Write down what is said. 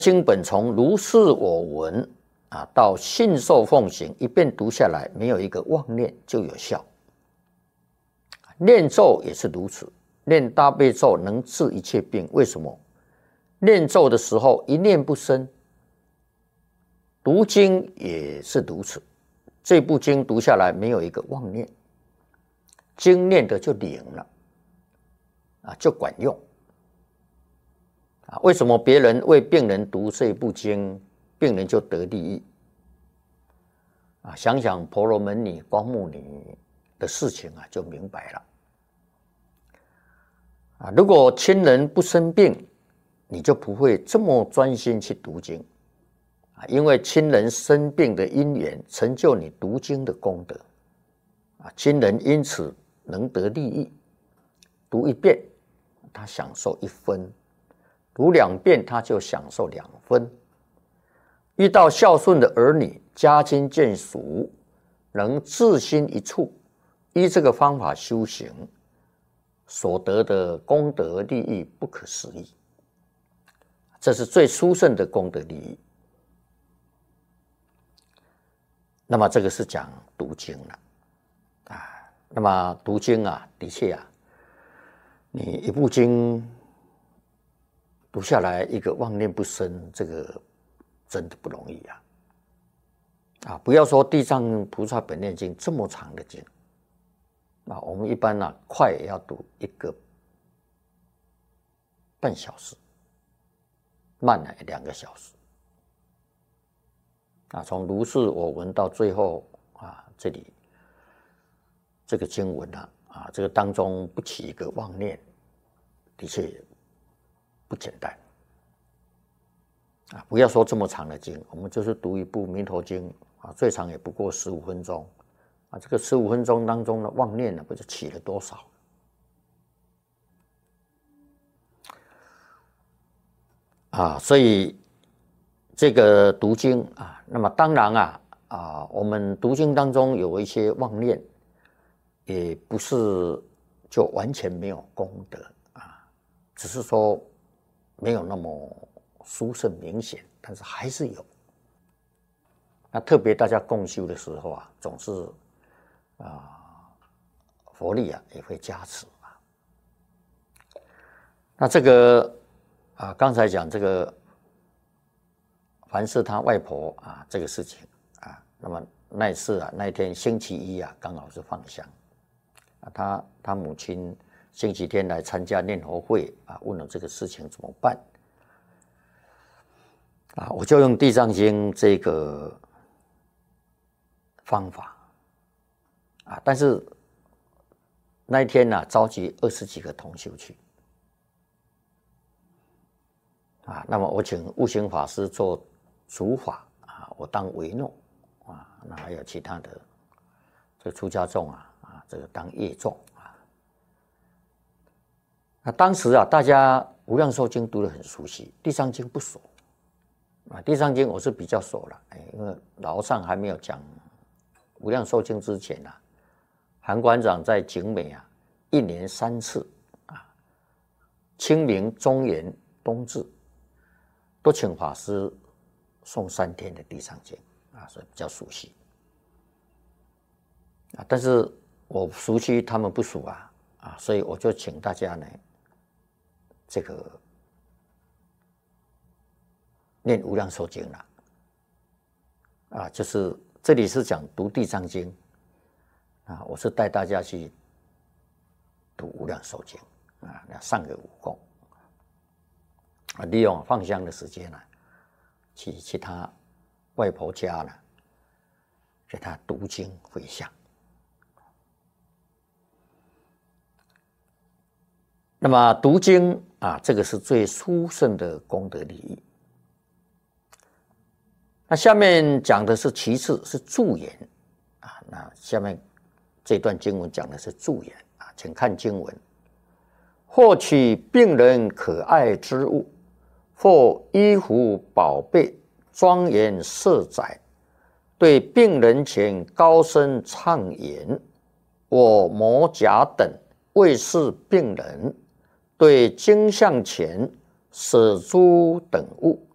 经本从如是我闻到信受奉行，一遍读下来，没有一个妄念就有效。念咒也是如此，念大悲咒能治一切病。为什么？念咒的时候一念不生，读经也是如此。这部经读下来没有一个妄念，经念的就灵了就管用为什么别人为病人读这部经，病人就得利益想想婆罗门女、光目女的事情就明白了如果亲人不生病，你就不会这么专心去读经因为亲人生病的因缘成就你读经的功德亲人因此能得利益。读一遍他享受1分，读2遍他就享受2分。遇到孝顺的儿女，家亲眷属，能自心一处，依这个方法修行，所得的功德利益不可思议。这是最殊胜的功德利益。那么这个是讲读经了那么读经的确你一部经读下来，一个妄念不生，这个真的不容易不要说地藏菩萨本愿经这么长的经我们一般快也要读1个半小时，慢2个小时从如是我闻到最后这里这个经文这个当中不起一个妄念，的确不简单不要说这么长的经，我们就是读一部弥陀经最长也不过15分钟这个15分钟当中的妄念不知起了多少所以这个读经那么当然我们读经当中有一些妄念，也不是就完全没有功德只是说没有那么殊胜明显，但是还是有。那特别大家共修的时候总是佛力也会加持那这个刚才讲这个凡是他外婆这个事情那么那一次那一天星期一刚好是放香他母亲星期天来参加念佛会问了这个事情怎么办我就用地藏经这个方法但是那一天召集20几个同修去那么我请悟行法师做主法我当为诺那还有其他的这个出家众这个当业众那当时大家无量寿经读得很熟悉，地藏经不熟地藏经我是比较熟了因为老和尚还没有讲无量寿经之前韩馆长在景美1年3次清明、中元、冬至都请法师诵3天的地藏经所以比较熟悉但是我熟悉他们不熟所以我就请大家呢这个念无量寿经了就是这里是讲读地藏经我是带大家去读无量寿经上个武功利用放香的时间去他外婆家给他读经回向那么读经这个是最殊胜的功德利益那下面讲的是其次是助言那下面这段经文讲的是助言请看经文或取病人可爱之物或衣服宝贝庄严设载对病人前高声唱言我摩甲等为是病人对经像前舍诸等物